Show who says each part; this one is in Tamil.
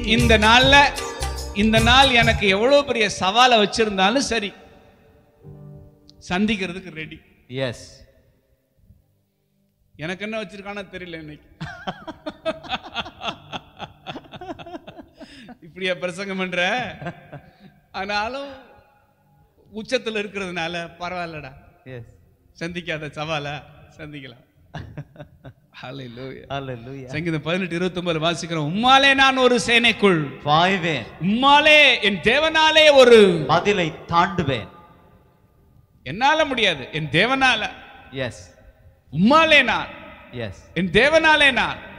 Speaker 1: இந்த நாள் எனக்கு எவ்வளவு பெரிய சவாலை வச்சிருந்தாலும் சரி, சந்திக்கிறதுக்கு ரெடி.
Speaker 2: எஸ்.
Speaker 1: எனக்கு என்ன வச்சிருக்கானோ தெரியல இன்னைக்கு. இப்படியா பிரசங்கம் பண்ற? ஆனாலும் உச்சத்தில் இருக்கிறதுனால பரவாயில்லடா, சந்திக்காத சவால சந்திக்கலாம். சங்கீதம் 18:29 வாசிக்கிறோம். உம்மாலே நான் ஒரு சேனைக்குள்
Speaker 2: பாய்வேன்,
Speaker 1: உம்மாலே என் தேவனாலே ஒரு
Speaker 2: மதிலை தாண்டுவேன்.
Speaker 1: என்னால முடியாது, என் தேவனால.
Speaker 2: எஸ்.
Speaker 1: உம்மாலே நான்,
Speaker 2: எஸ்,
Speaker 1: என் தேவனாலே நான்